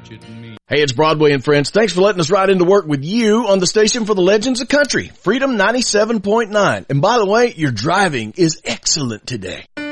Hey, it's Broadway and Friends. Thanks for letting us ride into work with you on the station for the legends of country, Freedom 97.9. And by the way, your driving is excellent today.